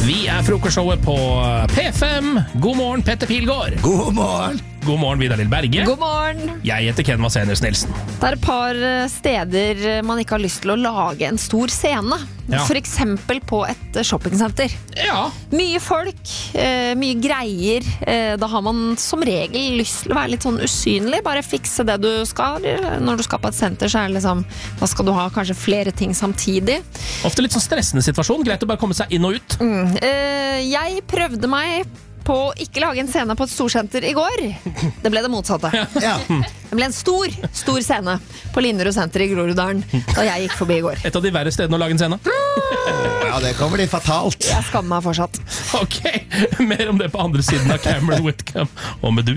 Vi frokostshowet på P5. God morgen, Petter Pilgaard. God morgen. God morgen, Vidar Lill Berge. God morgen. Jeg heter Ken Vasenius Nilsen. Det et par steder man ikke har lyst til å lage en stor scene. Ja. For eksempel på et shoppingsenter. Ja. Mye folk, mye greier. Da har man som regel lyst til å være litt sånn usynlig. Bare fikse det du skal. Når du skal på et senter, så det liksom, da skal du ha kanskje flere ting samtidig. Ofte litt sånn stressende situasjon. Greit å bare komme seg inn og ut. Jeg prøvde meg på å ikke lage en scene på et storsenter i går. Det ble det motsatte. Ja. Det ble en stor scene på Linderud senter i Groruddalen da jeg gikk forbi i går. Et av de verre stedene å lage en scene. Ja, det kommer bli fatalt. Jeg skammer meg fortsatt. Ok, mer om det på andre siden av Cameron Whitcomb og Medusa.